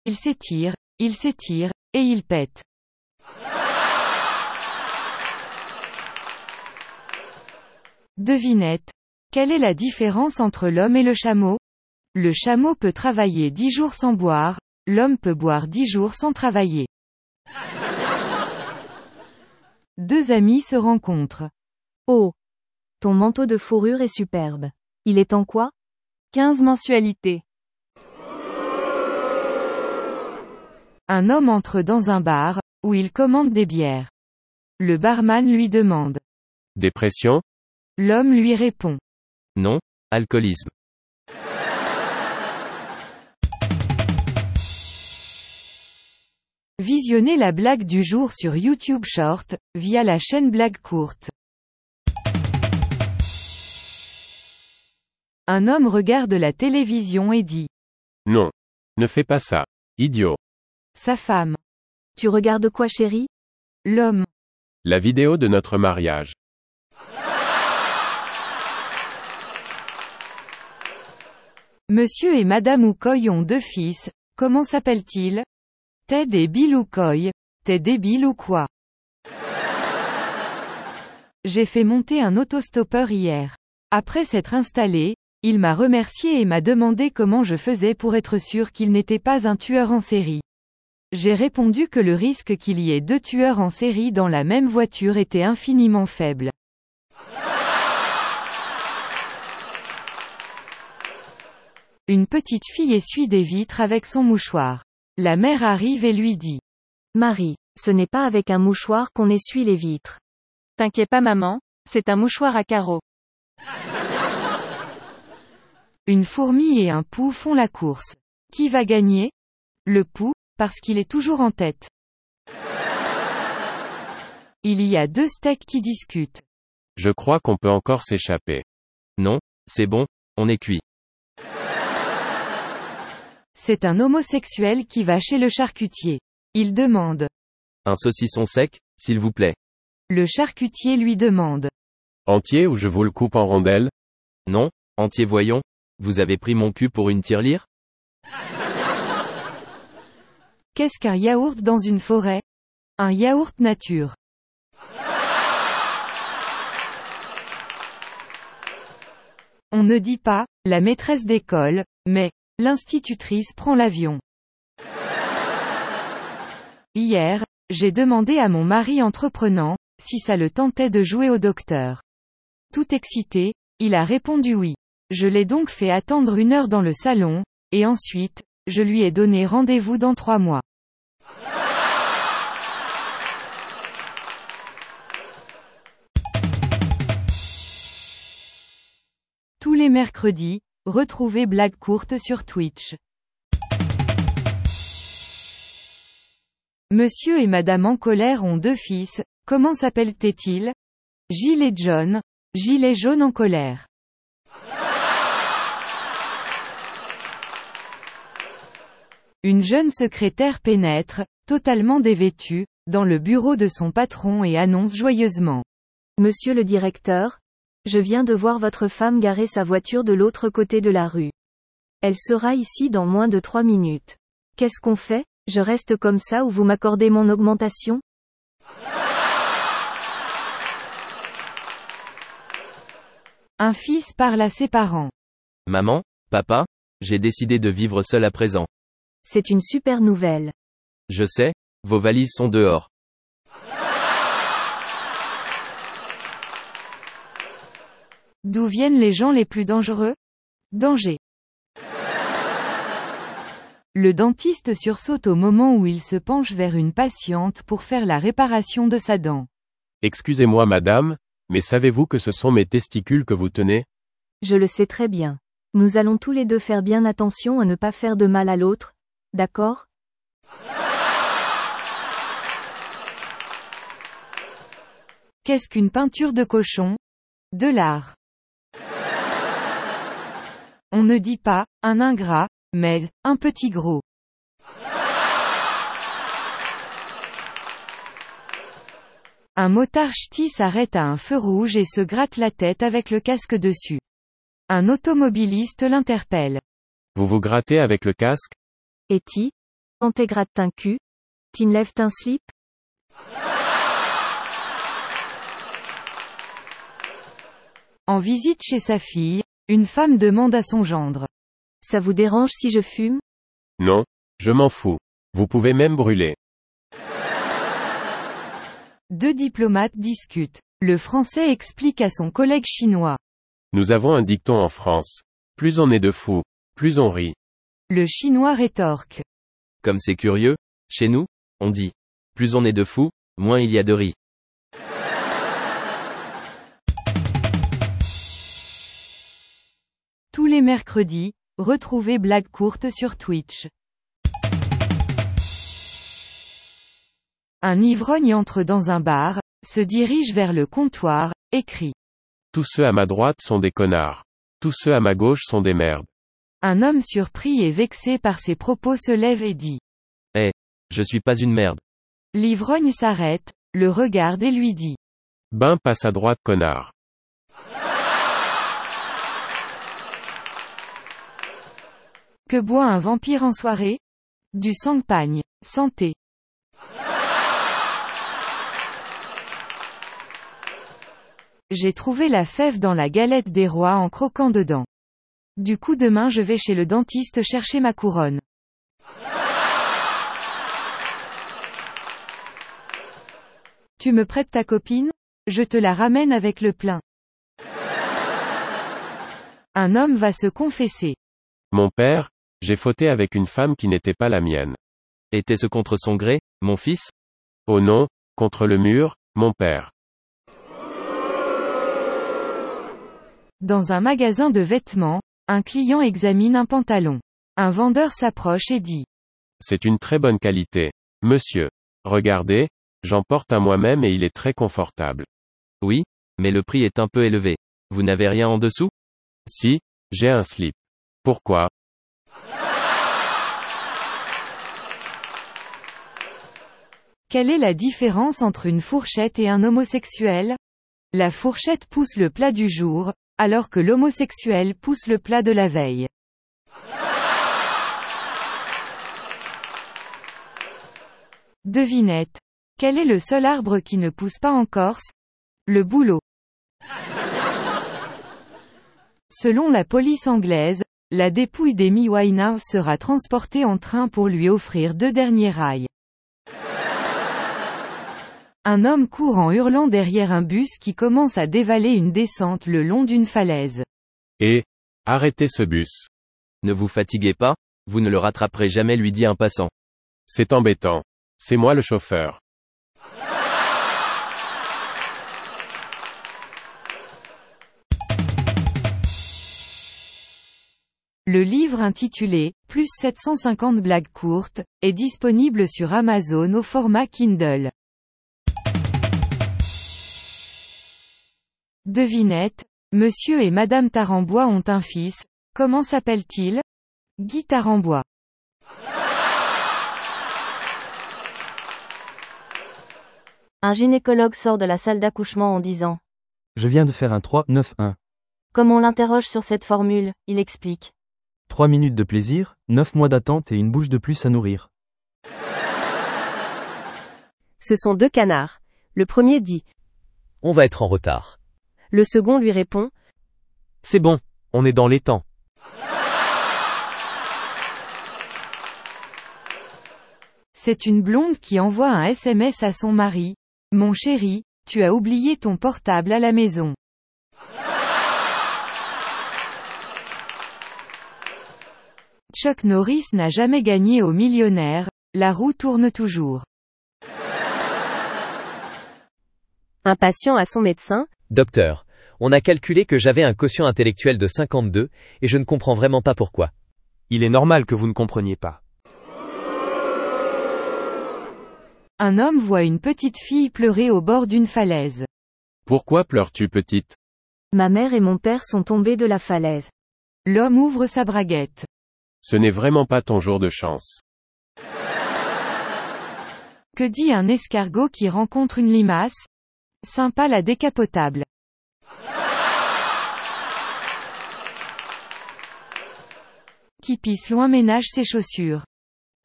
il s'étire, et il pète. Devinette. Quelle est la différence entre l'homme et le chameau? Le chameau peut travailler 10 jours sans boire, l'homme peut boire 10 jours sans travailler. Deux amis se rencontrent. Oh! Ton manteau de fourrure est superbe. Il est en quoi? 15 mensualités. Un homme entre dans un bar, où il commande des bières. Le barman lui demande. Dépression? L'homme lui répond. Non, alcoolisme. Visionnez la blague du jour sur YouTube Short, via la chaîne Blague Courte. Un homme regarde la télévision et dit. Non. Ne fais pas ça. Idiot. Sa femme. Tu regardes quoi, chérie? L'homme. La vidéo de notre mariage. Monsieur et Madame Oukoy ont 2 fils, comment s'appellent-ils? Ted et Bill Oukoy. T'es débile ou quoi? J'ai fait monter un autostoppeur hier. Après s'être installé, il m'a remercié et m'a demandé comment je faisais pour être sûr qu'il n'était pas un tueur en série. J'ai répondu que le risque qu'il y ait 2 tueurs en série dans la même voiture était infiniment faible. Une petite fille essuie des vitres avec son mouchoir. La mère arrive et lui dit. Marie, ce n'est pas avec un mouchoir qu'on essuie les vitres. T'inquiète pas maman, c'est un mouchoir à carreaux. Une fourmi et un pou font la course. Qui va gagner? Le pou, parce qu'il est toujours en tête. Il y a 2 steaks qui discutent. Je crois qu'on peut encore s'échapper. Non, c'est bon, on est cuit. C'est un homosexuel qui va chez le charcutier. Il demande. Un saucisson sec, s'il vous plaît. Le charcutier lui demande. Entier ou je vous le coupe en rondelles? Non, entier voyons. Vous avez pris mon cul pour une tirelire? Qu'est-ce qu'un yaourt dans une forêt? Un yaourt nature. On ne dit pas, la maîtresse d'école, mais, l'institutrice prend l'avion. Hier, j'ai demandé à mon mari entreprenant, si ça le tentait de jouer au docteur. Tout excité, il a répondu oui. Je l'ai donc fait attendre 1 heure dans le salon, et ensuite, je lui ai donné rendez-vous dans 3 mois. Tous les mercredis, retrouvez Blague Courte sur Twitch. Monsieur et Madame en colère ont 2 fils, comment s'appellent-ils? Gilles et John. Gilles est jaune en colère. Une jeune secrétaire pénètre, totalement dévêtue, dans le bureau de son patron et annonce joyeusement. Monsieur le directeur, je viens de voir votre femme garer sa voiture de l'autre côté de la rue. Elle sera ici dans moins de 3 minutes. Qu'est-ce qu'on fait? Je reste comme ça ou vous m'accordez mon augmentation? Un fils parle à ses parents. Maman, papa, j'ai décidé de vivre seul à présent. C'est une super nouvelle. Je sais, vos valises sont dehors. D'où viennent les gens les plus dangereux? Danger. Le dentiste sursaute au moment où il se penche vers une patiente pour faire la réparation de sa dent. Excusez-moi madame, mais savez-vous que ce sont mes testicules que vous tenez? Je le sais très bien. Nous allons tous les 2 faire bien attention à ne pas faire de mal à l'autre, d'accord? Qu'est-ce qu'une peinture de cochon? De l'art. On ne dit pas, un ingrat, mais, un petit gros. Un motard ch'ti s'arrête à un feu rouge et se gratte la tête avec le casque dessus. Un automobiliste l'interpelle. Vous vous grattez avec le casque? Et ti? Quand t'es gratte-tin-cul, t'enlèves un slip? En visite chez sa fille, une femme demande à son gendre. Ça vous dérange si je fume? Non, je m'en fous. Vous pouvez même brûler. Deux diplomates discutent. Le Français explique à son collègue chinois. Nous avons un dicton en France. Plus on est de fous, plus on rit. Le Chinois rétorque. Comme c'est curieux, chez nous, on dit. Plus on est de fous, moins il y a de riz. Tous les mercredis, retrouvez Blague courte sur Twitch. Un ivrogne entre dans un bar, se dirige vers le comptoir, et crie. Tous ceux à ma droite sont des connards. Tous ceux à ma gauche sont des merdes. Un homme surpris et vexé par ses propos se lève et dit. Je suis pas une merde. L'ivrogne s'arrête, le regarde et lui dit. Ben passe à droite connard. Que boit un vampire en soirée? Du sang-pagne. Santé. J'ai trouvé la fève dans la galette des rois en croquant dedans. Du coup demain je vais chez le dentiste chercher ma couronne. Tu me prêtes ta copine? Je te la ramène avec le plein. Un homme va se confesser. Mon père, j'ai fauté avec une femme qui n'était pas la mienne. Était-ce contre son gré, mon fils? Oh non, contre le mur, mon père. Dans un magasin de vêtements, un client examine un pantalon. Un vendeur s'approche et dit. C'est une très bonne qualité. Monsieur. Regardez, j'en porte un moi-même et il est très confortable. Oui, mais le prix est un peu élevé. Vous n'avez rien en dessous? Si, j'ai un slip. Pourquoi? Quelle est la différence entre une fourchette et un homosexuel? La fourchette pousse le plat du jour, alors que l'homosexuel pousse le plat de la veille. Devinette. Quel est le seul arbre qui ne pousse pas en Corse? Le bouleau. Selon la police anglaise, la dépouille d'Amy Winehouse sera transportée en train pour lui offrir 2 derniers rails. Un homme court en hurlant derrière un bus qui commence à dévaler une descente le long d'une falaise. Et, arrêtez ce bus. Ne vous fatiguez pas, vous ne le rattraperez jamais, lui dit un passant. C'est embêtant. C'est moi le chauffeur. Le livre intitulé « Plus 750 blagues courtes » est disponible sur Amazon au format Kindle. Devinette. Monsieur et Madame Tarambois ont un fils. Comment s'appelle-t-il? Guy Tarambois. Un gynécologue sort de la salle d'accouchement en disant. Je viens de faire un 3-9-1. Comme on l'interroge sur cette formule, il explique. 3 minutes de plaisir, 9 mois d'attente et une bouche de plus à nourrir. Ce sont 2 canards. Le premier dit. On va être en retard. Le second lui répond. C'est bon, on est dans les temps. C'est une blonde qui envoie un SMS à son mari. Mon chéri, tu as oublié ton portable à la maison. Chuck Norris n'a jamais gagné au millionnaire, la roue tourne toujours. Un patient à son médecin. Docteur, on a calculé que j'avais un quotient intellectuel de 52, et je ne comprends vraiment pas pourquoi. Il est normal que vous ne compreniez pas. Un homme voit une petite fille pleurer au bord d'une falaise. Pourquoi pleures-tu, petite? Ma mère et mon père sont tombés de la falaise. L'homme ouvre sa braguette. Ce n'est vraiment pas ton jour de chance. Que dit un escargot qui rencontre une limace? Sympa la décapotable. Qui pisse loin ménage ses chaussures.